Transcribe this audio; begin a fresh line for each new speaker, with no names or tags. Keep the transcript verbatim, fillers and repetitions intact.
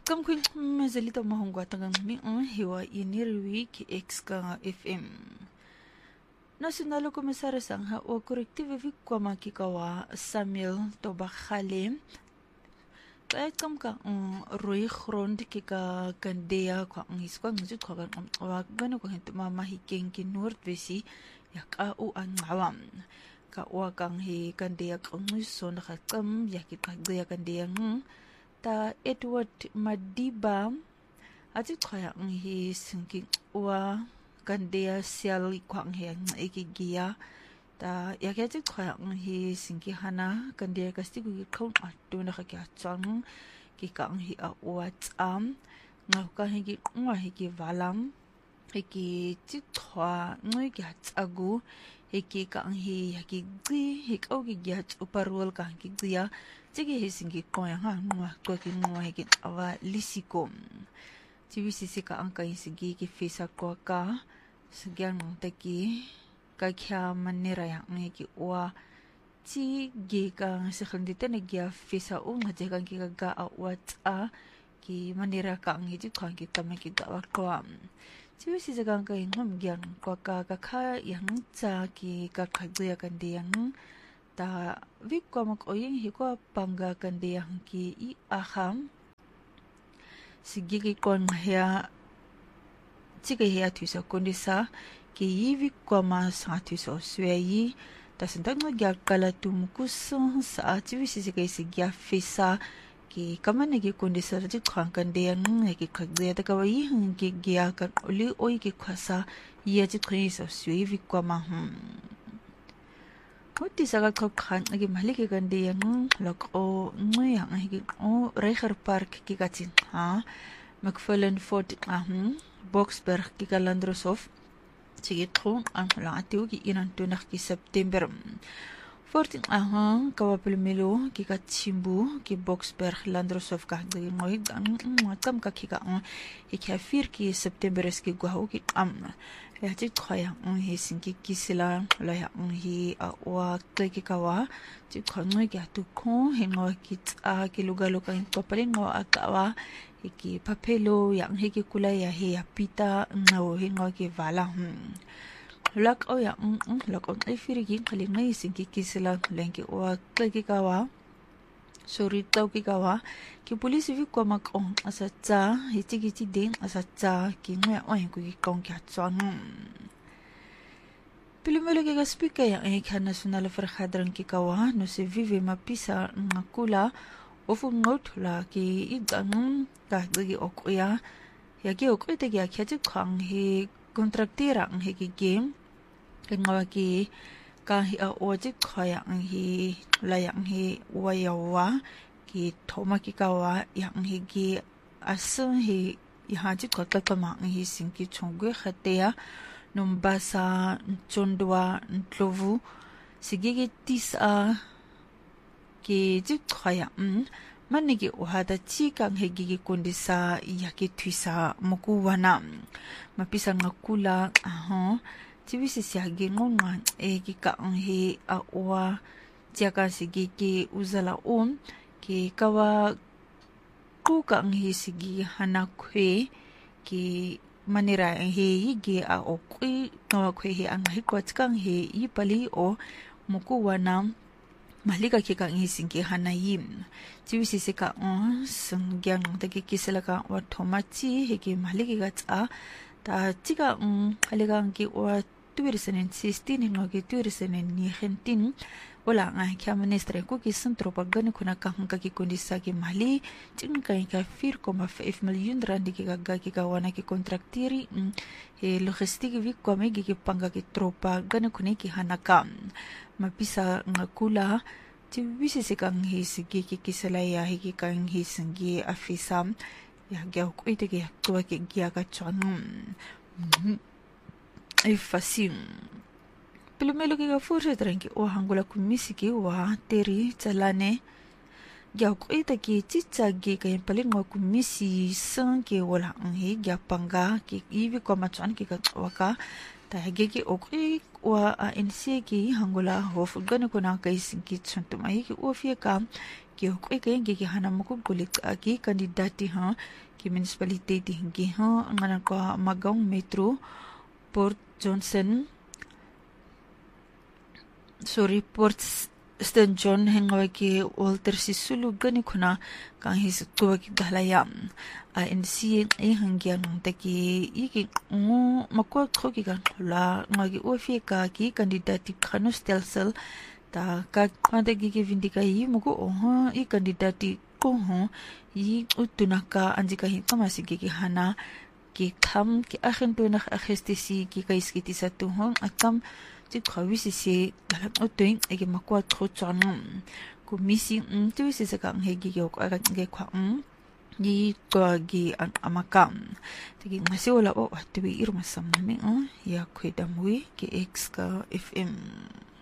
Kam kuin mazalita mahongwa tangang mi ang hiwa inirwi ki X ka F M. Nasionalo komisario sangha o korrektive vi kwa kikawa Samuel Tobakhale. Kaya kam ka ang roi grond kika kandea kwa ang hiskwa ngujud kwa kan wag gano ko hinto mamahiking ki Noordwesi yak au ang awam. Ka wakang hi kandea kang so nakakam yakit kagdea kandea ng ta Edward Madiba ati kaya ang hi singking wa kandea sial kwang hi ang ikigia ta yakati kaya ang hi singki hana kandea kastigo ki kaun atu nakakiatsang ki kang hi a watsam nga ka hi ki ngwa hi ki valam hi ki titwa ngui ki hatsagu hiki kang hi hiki gzi hik au ki gyat uparul kang ki gziya tigi hi singi koya ha ngwa kwa ki ngwa hiki awa lisikom tiwisi sika ang kai singi ki fisa kwa ka sigyan ng taki ka kya manira yang hiki uwa ti gi kang sikhandita na gya fisa u nga kang ki kaga awat a ki manira kang hiti kang ki kama ki gawa kwa Tiwi si jagang kay ngam gyang kwa ka kakha yang cha ki kakagya kandi yang ta vi kwa mak oyeng hi kwa pangga kandi yang ki I aham sige ki kon hya tige hya tuisa kondisa ki I vi kwa ma sa tuisa swei ta sentang ngya kala tumkuso sa tiwi si sige si gya fisa ki kaman nagi kondisa rati kwangkan de yang nagi kagde ta kawai hang ki gya kan oli oi ki khasa ye ji khri sa sui vi kwa ma hm hoti saga khop khan nagi malik ki kan de yang lok o ngui yang nagi o Reiger Park ki katin ha McFarlane Fort ahn Boksberg ki Kalandrosov sige tro ang la atiu ki inan tunak ki September Fortin ahang kawapilmilo ki Katsimbu ki Boksberg Landrosov ka gdi ngoy ang matam ka ki ka ang ikafir ki September ki gwaho ki am ya ti khaya ang hisin ki kisila la ya ang hi awa ki kawa ti khonoi ki atu ko hingo ki a ki lugalo ka in papaling ngo akawa ki papelo yang hi ki kula ya hi apita ngo hingo ki vala lak o ya um lak on ai firigi khali ngai singki kisila lenki o kleki kawa sorry tau ki kawa ki police vi ko mak on asa cha hiti ki den asa cha ki ngai o ki ki kong kya chon Pilimelo ki ka speaker ya ai kan national vergadering ki kawa no se vive mapisa ngakula ofu ngot la ki igang ka gi okuya ya ki okuite ki akhaji khang hi kontraktira ang hi ki game Kengawa ki ka hi a oji khaya ang hi la yang hi wayawa ki thoma ki kawa yang hi gi asun hi ihaji kota kama ang hi singki chongwe khatea numbasa chondwa ntlovu sigigi tisa ki ji khaya um manigi ohada chi kang hi gi kondisa yaki twisa mukuwana mapisa ngakula aha Tiwi si siya gingungan e ki kaang hi awa tiaka sige ki uzala um ki kawa ku kaang hi sige hanakwe ki manira hi gi a okwi kawa kwe hi ang hi kwat kang hi ipali o mukuwana malika ki kaang hi sige hanayim tiwi si si kaang sunggyang tagi kisala ka wa tomachi hi ki maliki gatsa ta tiga um haligang ki wa tuirisanen sistin hingo ki tuirisanen ni hentin wala nga kya ministre ko ki sentro pagani kuna ka hangka ki kondisa ki mali tin ka ka fir koma five million rand ki gaga ki kawana ki kontraktiri e logistik vi ko me ki panga ki tropa gani kuna ki hanaka mapisa ngakula ti wisi sikang hi sigi ki kisala ya hi ki kang hi singi afisam ya gya ko ite ki to ki gya ka chon ay fasim Pilumelo ki ka fursa tranki o hangula kumisi ki wa teri chalane gya ko ite ki chicha gi ka palin ngo kumisi sang ki wala ang hi gya panga ki iwi ko machan ki ka waka ta gi ki okri wa A N C ki hangula hof gana ko na kai singki chuntumai ki ofia ka Ki ok kay gigi hanam ko kulit aki kandidati ha ki municipality hingi ha nganan ko Magaong Metro Port Johnson sorry Port Saint John hengaway ki Walter Sisulu gani kuna kang hisut ko ki dahlayam I N C ay hangyan ng taki iki ngo makuha ko ki kan la ngagi ofi ka ki kandidati kanus telsel ta kag kanta gigi vindika yi mugo oha i kandidati ko ho yi utunaka anjika hita masih gigi hana ki kam ki akhento nak akhestisi ki kaiskiti sa tuhong atam ti kawisi si dalam utuing igi makuha ko chanam kumisi tu si sa kang hegi yok akan ge kwang di tuagi ang amakam. Tigi masih wala o at tuwi irmasam namin oh ya kuidamwi ki X ka F M.